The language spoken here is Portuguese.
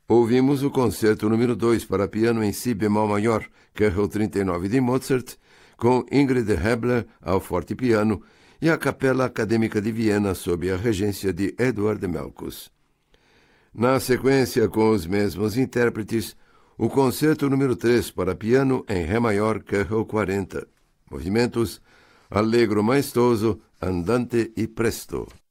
Ouvimos o concerto número 2 para piano em si bemol maior, Kerrl 39 de Mozart, com Ingrid Hebler ao fortepiano e a Capela Acadêmica de Viena sob a regência de Eduard Melkus. Na sequência, com os mesmos intérpretes, o concerto número 3 para piano em Ré maior, Kerrl 40. Movimentos Allegro maestoso, Andante e Presto.